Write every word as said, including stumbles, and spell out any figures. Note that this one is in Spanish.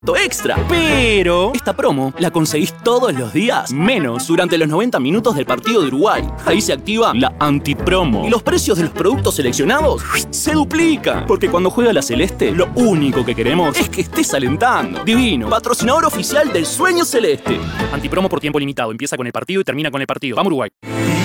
extra. Pero esta promo la conseguís todos los días, menos durante los noventa minutos del partido de Uruguay. Ahí se activa la antipromo y los precios de los productos seleccionados se duplican. Porque cuando juega la Celeste, lo único que queremos es que estés alentando. Divino, patrocinador oficial del Sueño Celeste. Antipromo por tiempo limitado. Empieza con el partido y termina con el partido. Vamos Uruguay.